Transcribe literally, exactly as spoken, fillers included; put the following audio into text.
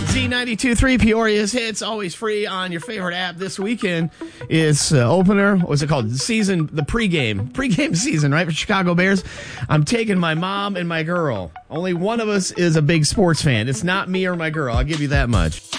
Z ninety-two point three Peoria's hits, always free on your favorite app. This weekend is uh, opener. What's it called? Season, the pregame. Pregame season, right, for Chicago Bears. I'm taking my mom and my girl. Only one of us is a big sports fan. It's not me or my girl. I'll give you that much.